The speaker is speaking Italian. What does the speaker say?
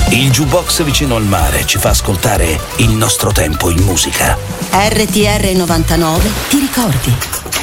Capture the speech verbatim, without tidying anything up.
Il jukebox vicino al mare ci fa ascoltare il nostro tempo in musica. R T R novantanove ti ricordi?